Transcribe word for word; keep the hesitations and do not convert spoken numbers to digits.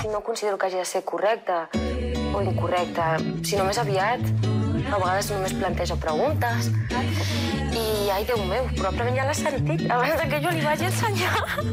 no considero que hagi de ser correcta o incorrecta, sinó més aviat. A vegades només planteja preguntes. I, ai, Déu meu, probablement ja l'has sentit abans que jo li vagi ensenyar.